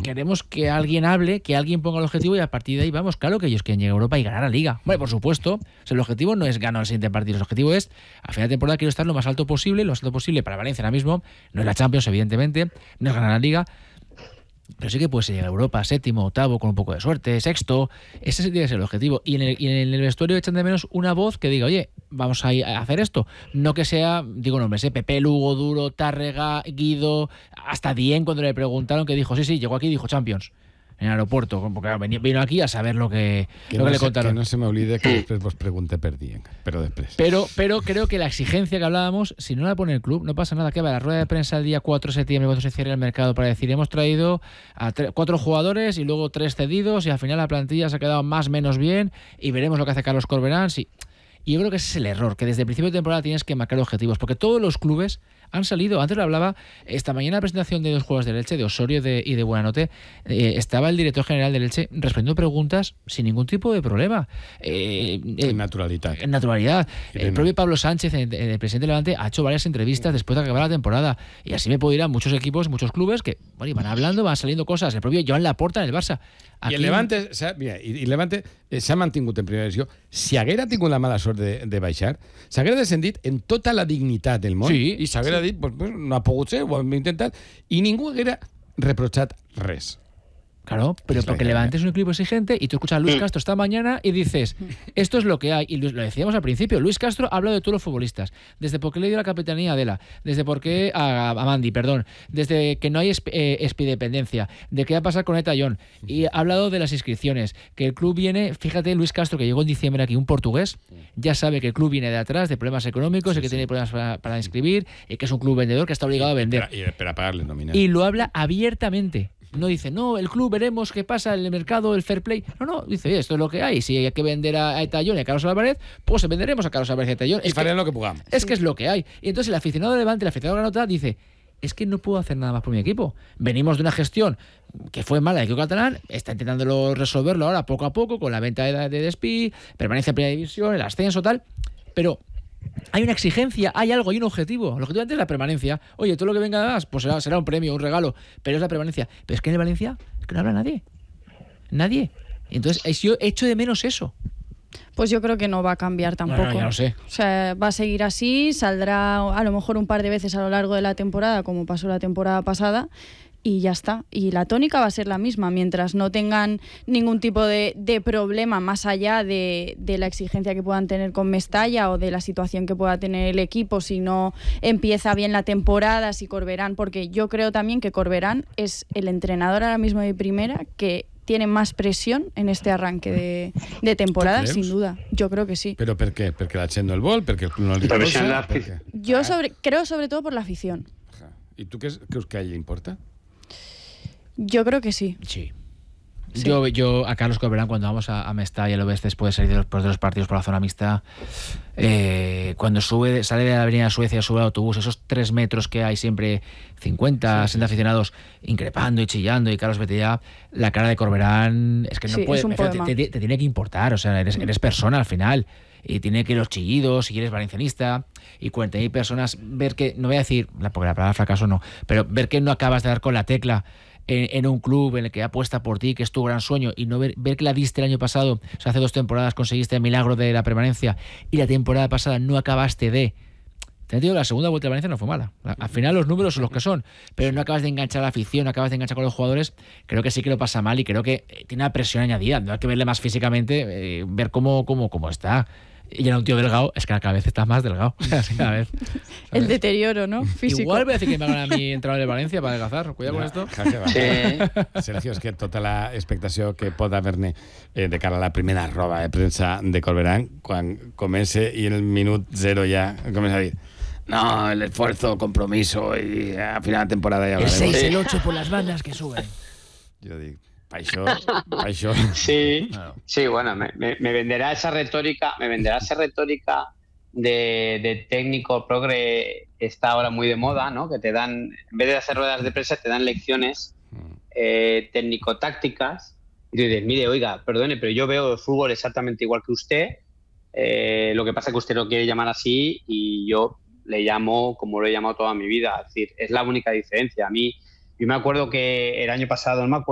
queremos que alguien hable, que alguien ponga el objetivo y a partir de ahí vamos. Claro que ellos quieren llegar a Europa y ganar la Liga. Bueno, por supuesto. O sea, el objetivo no es ganar el siguiente partido. El objetivo es, a final de temporada quiero estar lo más alto posible para Valencia ahora mismo. No es la Champions, evidentemente. No es ganar la Liga. Pero sí que puede llegar a Europa, 7º, 8º, con un poco de suerte, 6º. Ese tiene que ser el objetivo. Y en el vestuario echan de menos una voz que diga, oye, vamos a hacer esto. No que sea, digo nombres, Pepe, Lugo, Duro, Tárrega, Guido, hasta Dien, cuando le preguntaron, que dijo, sí, llegó aquí y dijo Champions. En el aeropuerto, porque vino aquí a saber lo que le contaron. Que no se me olvide que después vos pregunté per Dien, pero después. Pero creo que la exigencia que hablábamos, si no la pone el club, no pasa nada. Que va a la rueda de prensa el día 4 de septiembre, cuando se cierre el mercado, para decir, hemos traído a 4 jugadores y luego 3 cedidos y al final la plantilla se ha quedado más o menos bien y veremos lo que hace Carlos Corberán. Sí. Y yo creo que ese es el error, que desde el principio de temporada tienes que marcar objetivos, porque todos los clubes han salido. Antes lo hablaba, esta mañana en la presentación de 2 juegos del Elche, de Osorio y de Buenanote, estaba el director general del Elche respondiendo preguntas sin ningún tipo de problema. En naturalidad. En naturalidad. El propio Pablo Sánchez, el presidente de Levante, ha hecho varias entrevistas después de acabar la temporada. Y así me puedo ir a muchos equipos, muchos clubes que van hablando, van saliendo cosas. El propio Joan Laporta en el Barça. Aquí... I el Levante, s'ha mantingut en primera divisió. Si haguera tingut la mala sort de baixar, s'haguera descendit en tota la dignitat del món. Sí, i s'haguera dit, pues, no ha pogut ser, ho hem intentat, i ningú haguera reprochat res. Claro, pero porque Levante es un equipo exigente y tú escuchas a Luis Castro esta mañana y dices, esto es lo que hay. Y lo decíamos al principio, Luis Castro ha hablado de todos los futbolistas, desde por qué le dio la capitanía a Adela, desde por qué a Mandy, desde que no hay espidependencia, de qué va a pasar con Eta John. Y ha hablado de las inscripciones, que el club viene, fíjate, Luis Castro, que llegó en diciembre aquí, un portugués, ya sabe que el club viene de atrás, de problemas económicos, y que tiene problemas para inscribir, y que es un club vendedor que está obligado a vender. Y espera pagarle nominal. Y lo habla abiertamente. No dice, no, el club veremos qué pasa en el mercado, el fair play. No, dice, oye, esto es lo que hay. Si hay que vender a Etallón y a Carlos Álvarez, pues venderemos a Carlos Álvarez y a Etallón. Y faremos lo que podamos. Es que es lo que hay. Y entonces el aficionado de Levante, el aficionado de Granota, dice, es que no puedo hacer nada más por mi equipo. Venimos de una gestión que fue mala de Kiko Catalán, está intentándolo resolverlo ahora poco a poco con la venta de Despí, permanencia en primera división, el ascenso, tal. Pero hay una exigencia, hay algo, hay un objetivo. El objetivo antes es la permanencia. Oye, todo lo que venga más, pues será un premio, un regalo, pero es la permanencia. Pero es que en el Valencia es que no habla nadie. Nadie. Entonces, yo echo de menos eso. Pues yo creo que no va a cambiar tampoco. No, ya lo sé. O sea, va a seguir así, saldrá a lo mejor un par de veces a lo largo de la temporada, como pasó la temporada pasada, y ya está. Y la tónica va a ser la misma, mientras no tengan ningún tipo de problema más allá de la exigencia que puedan tener con Mestalla o de la situación que pueda tener el equipo si no empieza bien la temporada, si Corberán, porque yo creo también que Corberán es el entrenador ahora mismo de primera que tiene más presión en este arranque de temporada, sin duda. Yo creo que sí. ¿Pero por qué? ¿Porque la Chendo el vol? ¿Porque el club no le interesa? Yo creo sobre todo por la afición. ¿Y tú crees que a ella le importa? Yo creo que sí. Sí. Yo a Carlos Corberán, cuando vamos a Mestalla, lo ves después de salir de los partidos por la zona mixta, cuando sale de la avenida Suecia, sube al autobús, esos 3 metros que hay siempre, 50, 60 aficionados increpando y chillando, y Carlos, vete ya, la cara de Corberán es que no puede, te tiene que importar, o sea, eres persona al final, y tiene que los chillidos, si eres valencianista, y 40.000 personas, ver que, no voy a decir, porque la palabra fracaso no, pero ver que no acabas de dar con la tecla en un club en el que apuesta por ti, que es tu gran sueño, y no ver que la diste el año pasado, o sea, hace 2 temporadas conseguiste el milagro de la permanencia, y la temporada pasada no acabaste de... Te digo, la segunda vuelta de Valencia no fue mala. Al final los números son los que son, pero no acabas de enganchar a la afición, no acabas de enganchar con los jugadores. Creo que sí que lo pasa mal y creo que tiene una presión añadida. No hay que verle más físicamente, ver cómo está. Y era un tío delgado, es que cada vez estás más delgado. Cada vez. El deterioro, ¿no? Físico. Igual voy a decir que me hagan a mí entrar de Valencia para adelgazar. Cuidado con esto. Sí. Sergio, és que tota la expectació que pot haver-ne de cara a la primera roda de premsa de Corberán, quan comença i en el minut 0 ja comença a dir no, el esfuerzo, compromiso y a final de temporada ya hablaremos. El 6, el 8 por las bandas que suben. Yo digo, pa' això. Sí, claro. Sí, bueno, me venderá esa retórica, de técnico progre que está ahora muy de moda, ¿no? Que te dan, en vez de hacer ruedas de prensa, te dan lecciones técnico-tácticas. Y tú dices, mire, oiga, perdone, pero yo veo el fútbol exactamente igual que usted. Lo que pasa es que usted lo quiere llamar así y yo le llamo como lo he llamado toda mi vida. Es decir, es la única diferencia. A mí, yo me acuerdo que el año pasado, no me acuerdo